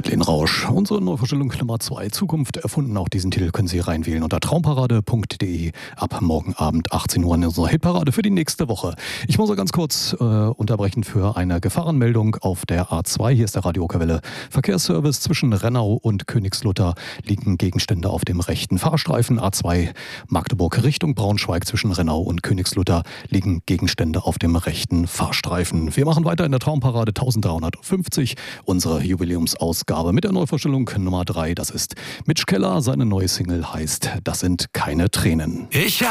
Madeleine Rausch, unsere Neuvorstellung Nummer 2, Zukunft erfunden. Auch diesen Titel können Sie reinwählen unter traumparade.de ab morgen Abend 18 Uhr in unserer Hitparade für die nächste Woche. Ich muss ganz kurz unterbrechen für eine Gefahrenmeldung auf der A2. Hier ist der Radio Okerwelle Verkehrsservice. Zwischen Rennau und Königslutter liegen Gegenstände auf dem rechten Fahrstreifen. A2 Magdeburg Richtung Braunschweig. Zwischen Rennau und Königslutter liegen Gegenstände auf dem rechten Fahrstreifen. Wir machen weiter in der Traumparade 1350, unsere Jubiläumsausgabe mit der Neuvorstellung Nummer 3. Das ist Mitch Keller. Seine neue Single heißt Das sind keine Tränen.